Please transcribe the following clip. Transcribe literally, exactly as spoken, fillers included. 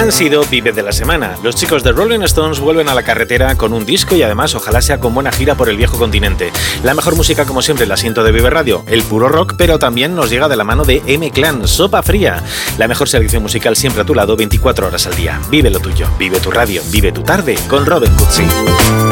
han sido Vive de la Semana. Los chicos de Rolling Stones vuelven a la carretera con un disco y además ojalá sea con buena gira por el viejo continente. La mejor música, como siempre, la siento de Vive Radio, el puro rock, pero también nos llega de la mano de M-Clan, Sopa Fría. La mejor selección musical siempre a tu lado, veinticuatro horas al día. Vive lo tuyo, vive tu radio, vive tu tarde con Robin Cutsi.